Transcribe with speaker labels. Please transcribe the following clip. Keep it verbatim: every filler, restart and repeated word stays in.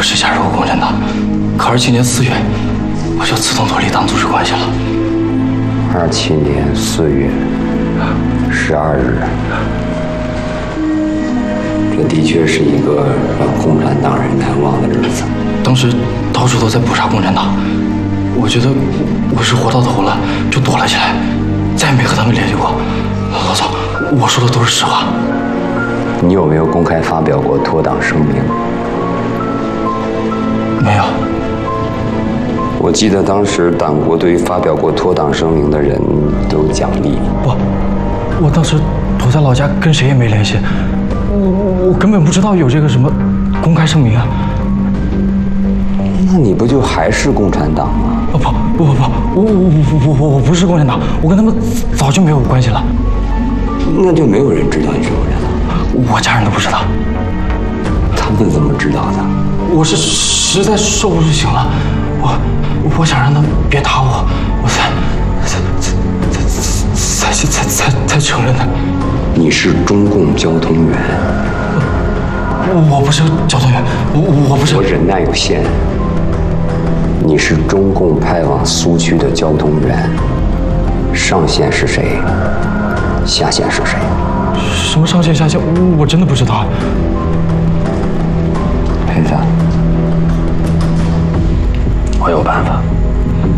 Speaker 1: 是加入过共产党，可二七年四月我就自动脱离党组织关系了。
Speaker 2: 二七年四月十二日，这的确是一个让共产党人难忘的日子。
Speaker 1: 当时到处都在捕杀共产党，我觉得我是活到头了，就躲了起来，再也没和他们联系过。老总，我说的都是实话。
Speaker 2: 你有没有公开发表过脱党声明？
Speaker 1: 没有。
Speaker 2: 我记得当时党国对于发表过脱党声明的人都有奖励。
Speaker 1: 我，我当时躲在老家，跟谁也没联系，我我根本不知道有这个什么公开声明啊。
Speaker 2: 那你不就还是共产党吗？
Speaker 1: 哦不不不不，我我我我我不是共产党，我跟他们早就没有关系了。
Speaker 2: 那就没有人知道你是共产党？
Speaker 1: 我家人都不知道。
Speaker 2: 他们怎么知道的？
Speaker 1: 我是实在受不行了，我我想让他别打我，我才才才才才才才才承认的。
Speaker 2: 你是中共交通员？
Speaker 1: 我不是交通员，我我不是。
Speaker 2: 我忍耐有限。你是中共派往苏区的交通员，上线是谁？下线是谁？
Speaker 1: 什么上线下线？我真的不知道。
Speaker 2: 裴子，我有办法。